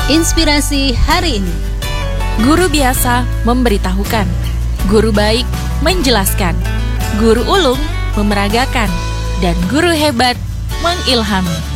Inspirasi hari ini. Guru biasa memberitahukan, guru baik menjelaskan, guru ulung memeragakan, dan guru hebat mengilhami.